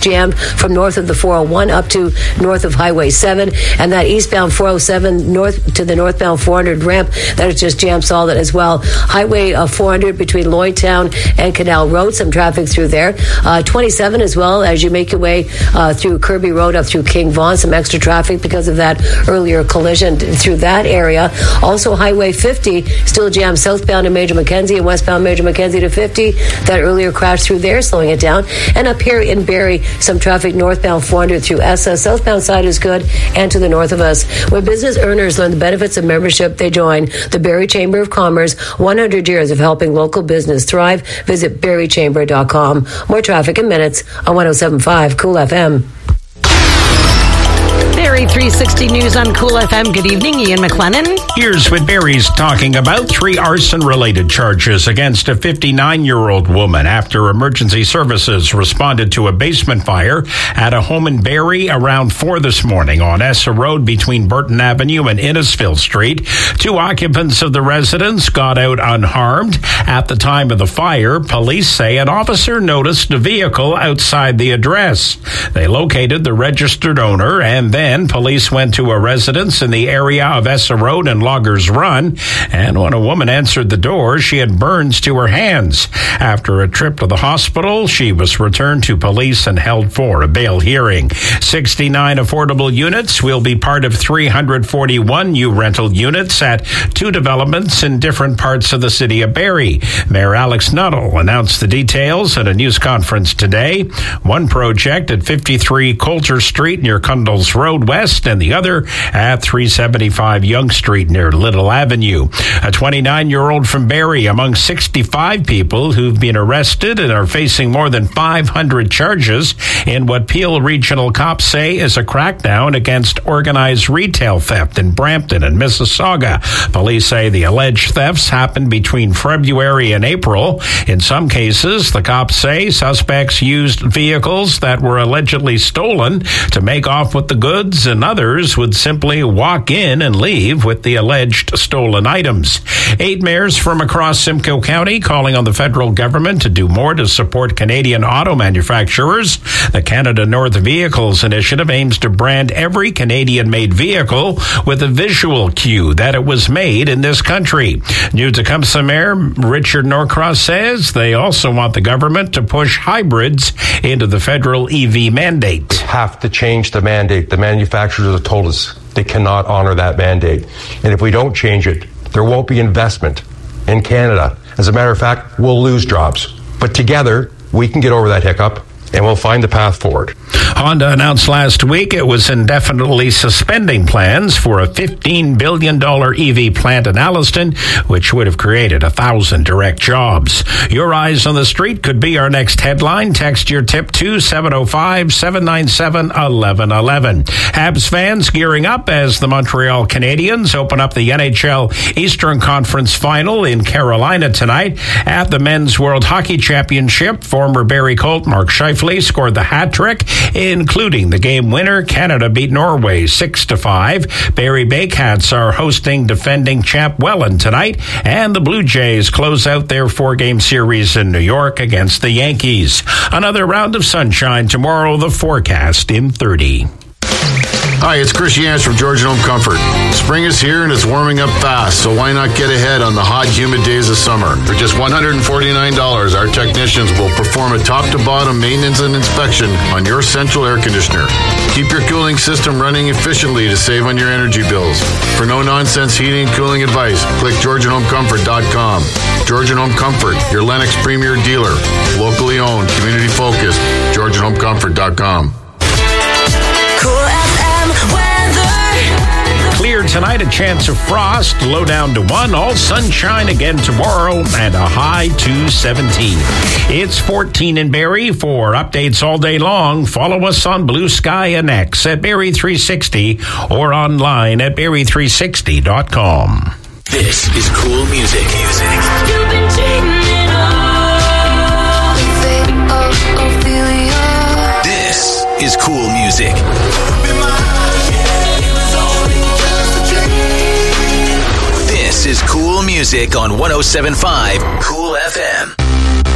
jammed from north of the 401 up to north of Highway 7, and that eastbound 407 north to the northbound 400 ramp, that is just jammed solid as well. Highway 400 between Lloydtown and Canal Road, some traffic through there. 27 as well as you make your way through Kirby Road up through King Vaughan, some extra traffic because of that earlier collision through that area. Also Highway 50 still jammed southbound to Major Mackenzie and westbound Major Mackenzie to 50. That earlier crash through there, slowing it down. And up here in Barrie, some traffic northbound 400 through Essa. Southbound side is good, and to the north of us. When business earners learn the benefits of membership, they join the Barrie Chamber of Commerce. 100 years of helping local business thrive. Visit barriechamber.com. More traffic in minutes on 107.5 Cool FM. Barrie 360 News on Cool FM. Good evening, Ian McLennan. Here's what Barrie's talking about. 3 arson-related charges against a 59-year-old woman after emergency services responded to a basement fire at a home in Barrie around 4 this morning on Essa Road between Burton Avenue and Innisfil Street. 2 occupants of the residence got out unharmed. At the time of the fire, police say an officer noticed a vehicle outside the address. They located the registered owner, and then police went to a residence in the area of Essa Road and Loggers Run, and when a woman answered the door, she had burns to her hands. After a trip to the hospital, she was returned to police and held for a bail hearing. 69 affordable units will be part of 341 new rental units at 2 developments in different parts of the city of Barrie. Mayor Alex Nuttall announced the details at a news conference today. One project at 53 Coulter Street near Cundles Road West, and the other at 375 Yonge Street near Little Avenue. A 29-year-old from Barrie among 65 people who've been arrested and are facing more than 500 charges in what Peel Regional cops say is a crackdown against organized retail theft in Brampton and Mississauga. Police say the alleged thefts happened between February and April. In some cases, the cops say suspects used vehicles that were allegedly stolen to make off with the goods, and others would simply walk in and leave with the alleged stolen items. 8 mayors from across Simcoe County calling on the federal government to do more to support Canadian auto manufacturers. The Canada North Vehicles Initiative aims to brand every Canadian-made vehicle with a visual cue that it was made in this country. New Tecumseh Mayor Richard Norcross says they also want the government to push hybrids into the federal EV mandate. Have to change the mandate. The manufacturers have told us they cannot honor that mandate. And if we don't change it, there won't be investment in Canada. As a matter of fact, we'll lose jobs. But together, we can get over that hiccup, and we'll find the path forward. Honda announced last week it was indefinitely suspending plans for a $15 billion EV plant in Alliston, which would have created 1,000 direct jobs. Your eyes on the street could be our next headline. Text your tip to 705-797-1111. Habs fans gearing up as the Montreal Canadiens open up the NHL Eastern Conference Final in Carolina tonight. At the Men's World Hockey Championship, former Barrie Colt Mark Scheifele scored the hat trick, including the game winner. Canada beat Norway 6-5. Barrie Baycats are hosting defending champ Welland tonight, and the Blue Jays close out their 4-game series in New York against the Yankees. Another round of sunshine tomorrow, the forecast in 30. Hi, it's Chris Yance from Georgian Home Comfort. Spring is here and it's warming up fast, so why not get ahead on the hot, humid days of summer? For just $149, our technicians will perform a top-to-bottom maintenance and inspection on your central air conditioner. Keep your cooling system running efficiently to save on your energy bills. For no-nonsense heating and cooling advice, click GeorgianHomeComfort.com. Georgian Home Comfort, your Lennox premier dealer. Locally owned, community-focused. GeorgianHomeComfort.com. Clear tonight, a chance of frost, low down to 1, all sunshine again tomorrow, and a high to 17. It's 14 in Barrie. For updates all day long, follow us on Blue Sky and X at Barrie 360 or online at Barrie360.com. This is cool music. You've been taking it all. This is cool music. This is cool music on 107.5 Cool FM.